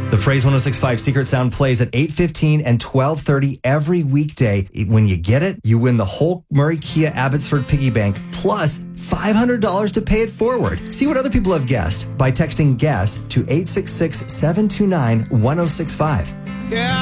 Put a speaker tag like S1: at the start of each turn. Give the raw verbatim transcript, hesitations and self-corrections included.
S1: The Phrase one oh six point five Secret Sound plays at eight fifteen and twelve thirty every weekday. When you get it, you win the whole Murray Kia Abbotsford piggy bank plus five hundred dollars to pay it forward. See what other people have guessed by texting GUESS to eight six six, seven two nine, one oh six five.
S2: Yeah.